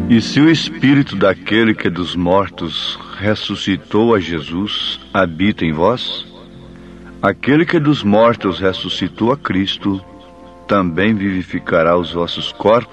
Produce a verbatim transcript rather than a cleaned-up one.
E se o espírito daquele que dos mortos ressuscitou a Jesus habita em vós, aquele que dos mortos ressuscitou a Cristo também vivificará os vossos corpos